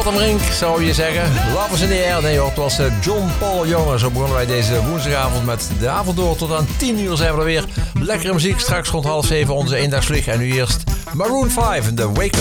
bottom rink, zou je zeggen. Love is in the air. Nee hoor, het was John Paul Jonger. Zo begonnen wij deze woensdagavond met de avond door. Tot aan 10 uur zijn we er weer. Lekkere muziek, straks rond 6:30 onze eendagsvlieg. En nu eerst Maroon 5 in de Wake Up